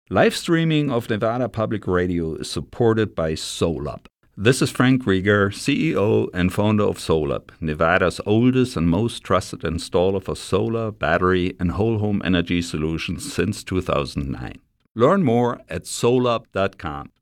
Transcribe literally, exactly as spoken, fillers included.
Live streaming of Nevada Public Radio is supported by SolUp. This is Frank Rieger, C E O and founder of SolUp, Nevada's oldest and most trusted installer for solar, battery, and whole home energy solutions since two thousand nine. Learn more at solup dot com.